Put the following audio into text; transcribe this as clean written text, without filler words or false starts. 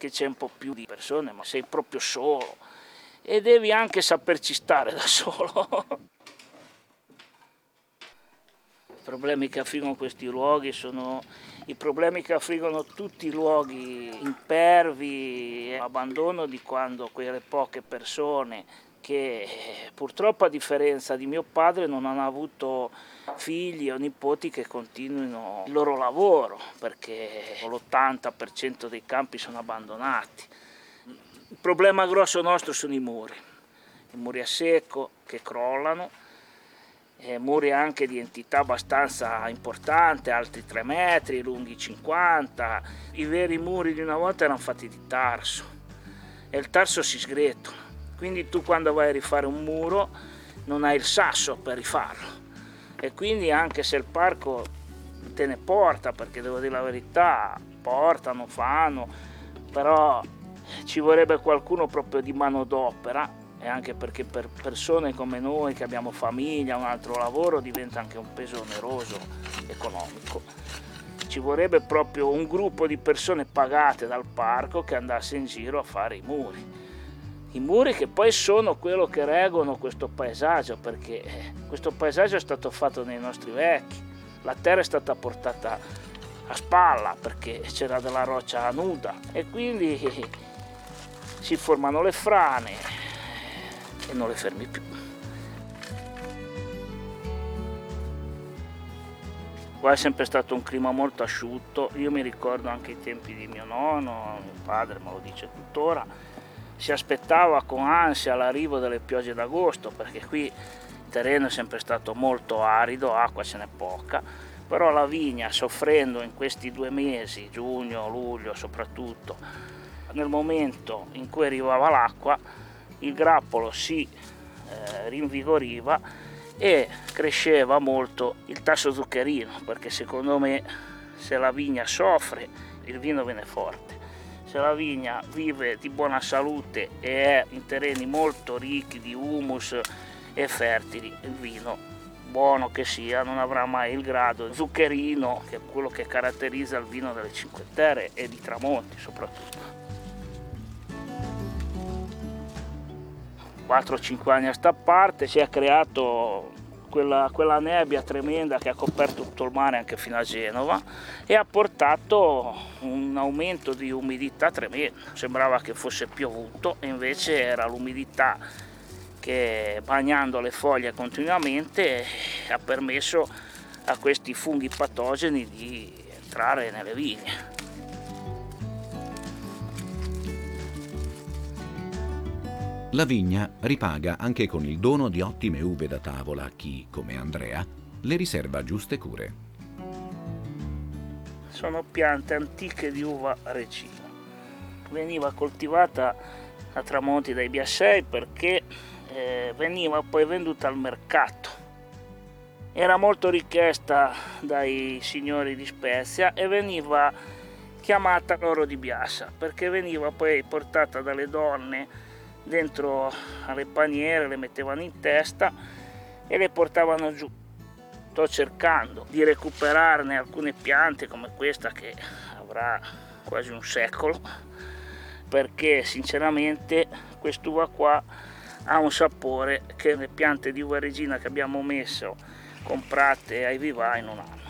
che c'è un po' più di persone, ma sei proprio solo e devi anche saperci stare da solo. I problemi che affliggono questi luoghi sono i problemi che affliggono tutti i luoghi impervi, abbandono di quando quelle poche persone che purtroppo a differenza di mio padre non hanno avuto figli o nipoti che continuino il loro lavoro, perché l'80% dei campi sono abbandonati. Il problema grosso nostro sono i muri a secco che crollano, muri anche di entità abbastanza importante, alti 3 metri, lunghi 50. I veri muri di una volta erano fatti di tarso e il tarso si sgretola, quindi tu quando vai a rifare un muro non hai il sasso per rifarlo, e quindi anche se il parco te ne porta, perché devo dire la verità, portano, fanno, però ci vorrebbe qualcuno proprio di manodopera, e anche perché per persone come noi che abbiamo famiglia, un altro lavoro, diventa anche un peso oneroso economico. Ci vorrebbe proprio un gruppo di persone pagate dal parco che andasse in giro a fare i muri che poi sono quello che reggono questo paesaggio, perché questo paesaggio è stato fatto nei nostri vecchi, la terra è stata portata a spalla perché c'era della roccia nuda e quindi si formano le frane e non le fermi più. Qua è sempre stato un clima molto asciutto, io mi ricordo anche i tempi di mio nonno, mio padre me lo dice tuttora, si aspettava con ansia l'arrivo delle piogge d'agosto, perché qui il terreno è sempre stato molto arido, acqua ce n'è poca, però la vigna soffrendo in questi 2 mesi, giugno, luglio soprattutto, nel momento in cui arrivava l'acqua, il grappolo si rinvigoriva e cresceva molto il tasso zuccherino, perché secondo me se la vigna soffre il vino viene forte, se la vigna vive di buona salute e è in terreni molto ricchi di humus e fertili, il vino buono che sia non avrà mai il grado zuccherino che è quello che caratterizza il vino delle Cinque Terre e di Tramonti soprattutto. 4-5 anni a sta parte si è creato quella nebbia tremenda che ha coperto tutto il mare anche fino a Genova e ha portato un aumento di umidità tremendo. Sembrava che fosse piovuto e invece era l'umidità che, bagnando le foglie continuamente, ha permesso a questi funghi patogeni di entrare nelle vigne. La vigna ripaga anche con il dono di ottime uve da tavola a chi, come Andrea, le riserva giuste cure. Sono piante antiche di uva regina. Veniva coltivata a Tramonti dai Biasei perché veniva poi venduta al mercato. Era molto richiesta dai signori di Spezia e veniva chiamata l'oro di Biassa perché veniva poi portata dalle donne dentro alle paniere, le mettevano in testa e le portavano giù. Sto cercando di recuperarne alcune piante come questa che avrà quasi un secolo, perché sinceramente quest'uva qua ha un sapore che le piante di uva regina che abbiamo messo comprate ai vivai non hanno.